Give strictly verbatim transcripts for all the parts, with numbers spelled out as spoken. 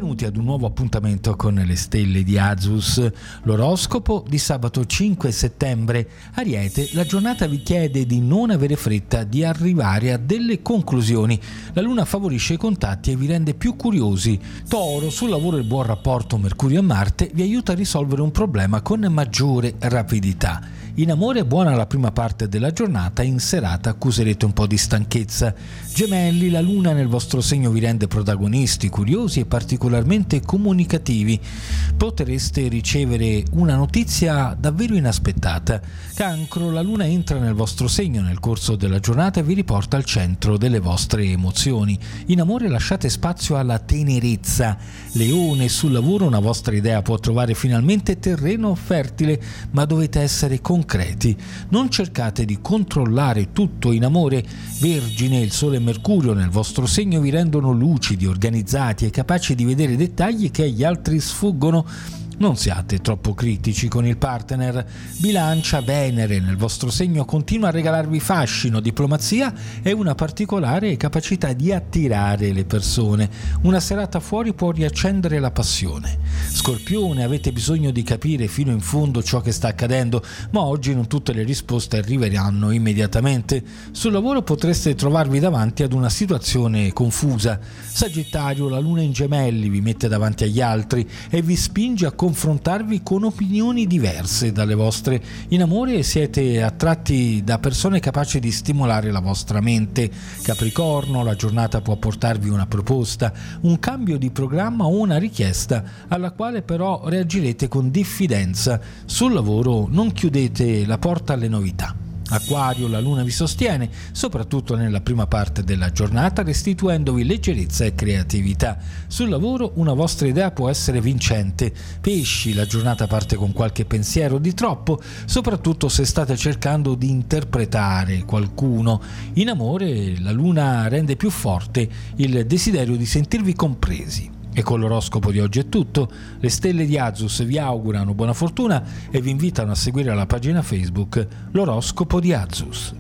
Benvenuti ad un nuovo appuntamento con le stelle di Azus, l'oroscopo di sabato cinque settembre. Ariete, la giornata vi chiede di non avere fretta di arrivare a delle conclusioni. La luna favorisce i contatti e vi rende più curiosi. Toro, sul lavoro il buon rapporto Mercurio e Marte vi aiuta a risolvere un problema con maggiore rapidità. In amore è buona la prima parte della giornata, in serata accuserete un po' di stanchezza. Gemelli, la luna nel vostro segno vi rende protagonisti, curiosi e particolarmente comunicativi. Potreste ricevere una notizia davvero inaspettata. Cancro, la luna entra nel vostro segno nel corso della giornata e vi riporta al centro delle vostre emozioni. In amore lasciate spazio alla tenerezza. Leone, sul lavoro una vostra idea può trovare finalmente terreno fertile, ma dovete essere concreti. Concreti. Non cercate di controllare tutto in amore. Vergine, il Sole e Mercurio nel vostro segno vi rendono lucidi, organizzati e capaci di vedere dettagli che agli altri sfuggono. Non siate troppo critici con il partner. Bilancia, Venere nel vostro segno continua a regalarvi fascino, diplomazia e una particolare capacità di attirare le persone. Una serata fuori può riaccendere la passione. Scorpione, avete bisogno di capire fino in fondo ciò che sta accadendo, ma oggi non tutte le risposte arriveranno immediatamente. Sul lavoro potreste trovarvi davanti ad una situazione confusa. Sagittario, la luna in Gemelli vi mette davanti agli altri e vi spinge a confrontarvi con opinioni diverse dalle vostre. In amore siete attratti da persone capaci di stimolare la vostra mente. Capricorno, la giornata può portarvi una proposta, un cambio di programma o una richiesta alla quale però reagirete con diffidenza. Sul lavoro non chiudete la porta alle novità. Acquario, la luna vi sostiene, soprattutto nella prima parte della giornata, restituendovi leggerezza e creatività. Sul lavoro una vostra idea può essere vincente. Pesci, la giornata parte con qualche pensiero di troppo, soprattutto se state cercando di interpretare qualcuno. In amore la luna rende più forte il desiderio di sentirvi compresi. E con l'oroscopo di oggi è tutto. Le stelle di Azus vi augurano buona fortuna e vi invitano a seguire la pagina Facebook L'oroscopo di Azus.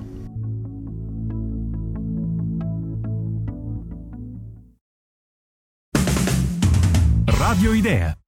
Radio Idea.